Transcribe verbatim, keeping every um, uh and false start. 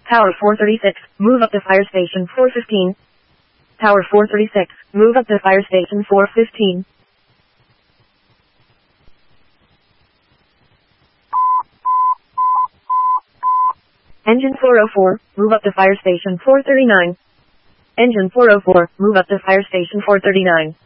Tower four thirty-six, move up to fire station four fifteen. Tower four thirty-six, move up to fire station four fifteen. Engine four oh four, move up to fire station four thirty-nine. Engine four oh four, move up to fire station four thirty-nine.